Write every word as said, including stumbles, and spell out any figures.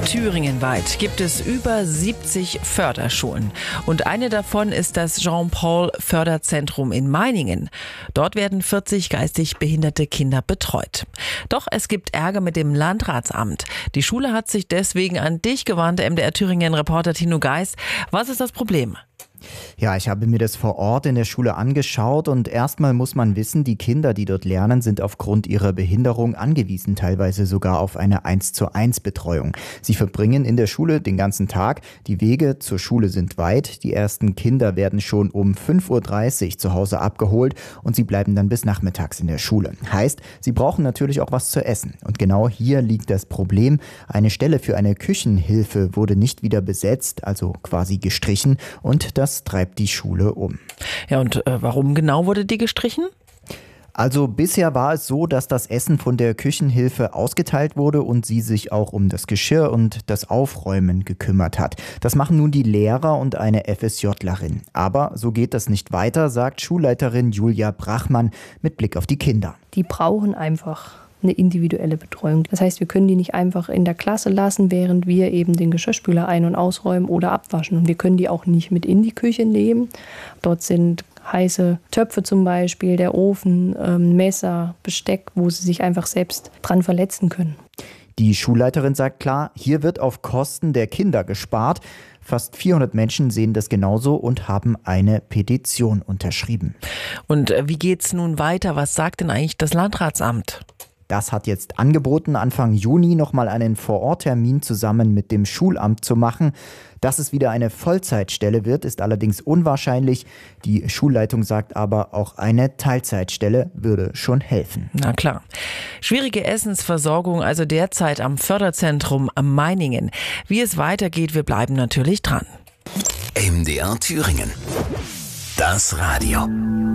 Thüringenweit gibt es über siebzig Förderschulen. Und eine davon ist das Jean-Paul-Förderzentrum in Meiningen. Dort werden vierzig geistig behinderte Kinder betreut. Doch es gibt Ärger mit dem Landratsamt. Die Schule hat sich deswegen an dich gewandt, M D R Thüringen-Reporter Tino Geis. Was ist das Problem? Ja, ich habe mir das vor Ort in der Schule angeschaut und erstmal muss man wissen, die Kinder, die dort lernen, sind aufgrund ihrer Behinderung angewiesen, teilweise sogar auf eine eins zu eins Betreuung. Sie verbringen in der Schule den ganzen Tag, die Wege zur Schule sind weit, die ersten Kinder werden schon um fünf Uhr dreißig zu Hause abgeholt und sie bleiben dann bis nachmittags in der Schule. Heißt, sie brauchen natürlich auch was zu essen und genau hier liegt das Problem. Eine Stelle für eine Küchenhilfe wurde nicht wieder besetzt, also quasi gestrichen und das Das treibt die Schule um. Ja, und äh, warum genau wurde die gestrichen? Also bisher war es so, dass das Essen von der Küchenhilfe ausgeteilt wurde und sie sich auch um das Geschirr und das Aufräumen gekümmert hat. Das machen nun die Lehrer und eine FSJlerin. Aber so geht das nicht weiter, sagt Schulleiterin Julia Brachmann mit Blick auf die Kinder. Die brauchen einfach eine individuelle Betreuung. Das heißt, wir können die nicht einfach in der Klasse lassen, während wir eben den Geschirrspüler ein- und ausräumen oder abwaschen. Und wir können die auch nicht mit in die Küche nehmen. Dort sind heiße Töpfe zum Beispiel, der Ofen, ähm, Messer, Besteck, wo sie sich einfach selbst dran verletzen können. Die Schulleiterin sagt klar, hier wird auf Kosten der Kinder gespart. Fast vierhundert Menschen sehen das genauso und haben eine Petition unterschrieben. Und wie geht's nun weiter? Was sagt denn eigentlich das Landratsamt? Das hat jetzt angeboten, Anfang Juni nochmal einen Vororttermin zusammen mit dem Schulamt zu machen. Dass es wieder eine Vollzeitstelle wird, ist allerdings unwahrscheinlich. Die Schulleitung sagt aber, auch eine Teilzeitstelle würde schon helfen. Na klar. Schwierige Essensversorgung also derzeit am Förderzentrum am Meiningen. Wie es weitergeht, wir bleiben natürlich dran. M D R Thüringen. Das Radio.